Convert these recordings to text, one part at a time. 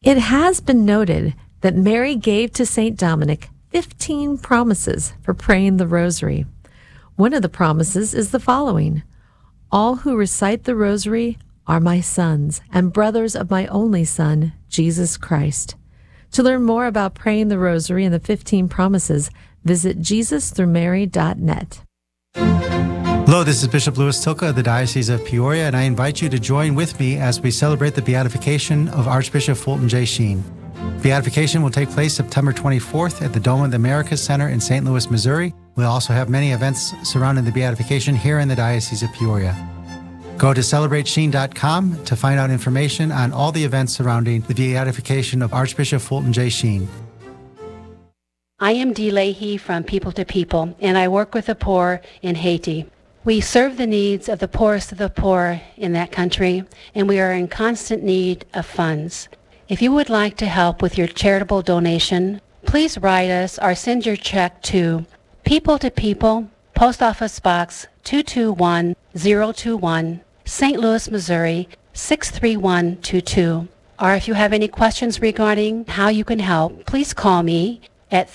It has been noted that Mary gave to St. Dominic 15 promises for praying the rosary. One of the promises is the following: all who recite the rosary are my sons and brothers of my only Son, Jesus Christ. To learn more about praying the rosary and the 15 promises, visit JesusThroughMary.net. Hello, this is Bishop Louis Tilka of the Diocese of Peoria, and I invite you to join with me as we celebrate the beatification of Archbishop Fulton J. Sheen. Beatification will take place September 24th at the Dome of the Americas Center in St. Louis, Missouri. We'll also have many events surrounding the beatification here in the Diocese of Peoria. Go to celebratesheen.com to find out information on all the events surrounding the beatification of Archbishop Fulton J. Sheen. I am Dee Leahy from People to People, and I work with the poor in Haiti. We serve the needs of the poorest of the poor in that country, and we are in constant need of funds. If you would like to help with your charitable donation, please write us or send your check to People to People, Post Office Box 221021, St. Louis, Missouri 63122. Or if you have any questions regarding how you can help, please call me at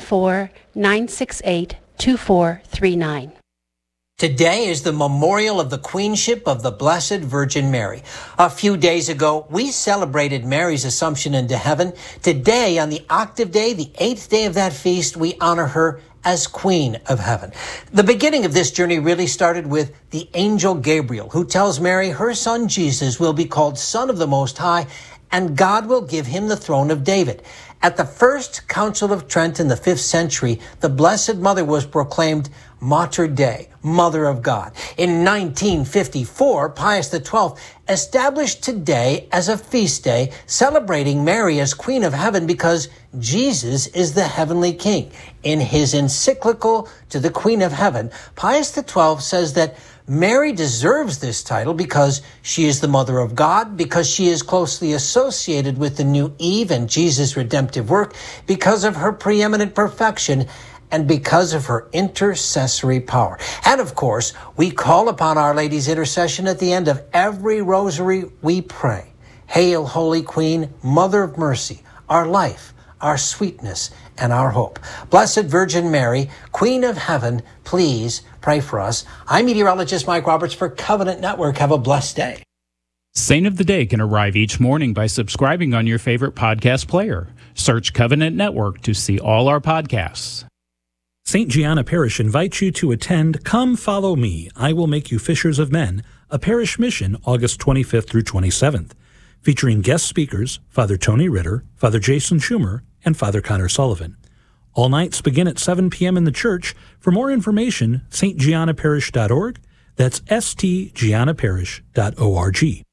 314-968-2439. Today is the memorial of the Queenship of the Blessed Virgin Mary. A few days ago, we celebrated Mary's Assumption into heaven. Today, on the octave day, the 8th day of that feast, we honor her as Queen of Heaven. The beginning of this journey really started with the angel Gabriel, who tells Mary her son Jesus will be called Son of the Most High, and God will give him the throne of David. At the First Council of Trent in the 5th century, the Blessed Mother was proclaimed Mater Dei, Mother of God. In 1954, Pius XII established today as a feast day, celebrating Mary as Queen of Heaven because Jesus is the heavenly King. In his encyclical to the Queen of Heaven, Pius XII says that Mary deserves this title because she is the Mother of God, because she is closely associated with the new Eve and Jesus' redemptive work, because of her preeminent perfection, and because of her intercessory power. And of course, we call upon Our Lady's intercession at the end of every rosary we pray. Hail, Holy Queen, Mother of Mercy, our life, our sweetness, and our hope. Blessed Virgin Mary, Queen of Heaven, please pray for us. I'm meteorologist Mike Roberts for Covenant Network. Have a blessed day. Saint of the Day can arrive each morning by subscribing on your favorite podcast player. Search Covenant Network to see all our podcasts. St. Gianna Parish invites you to attend Come Follow Me, I Will Make You Fishers of Men, a parish mission August 25th through 27th, featuring guest speakers Father Tony Ritter, Father Jason Schumer, and Father Connor Sullivan. All nights begin at 7 p.m. in the church. For more information, stgiannaparish.org. That's stgiannaparish.org.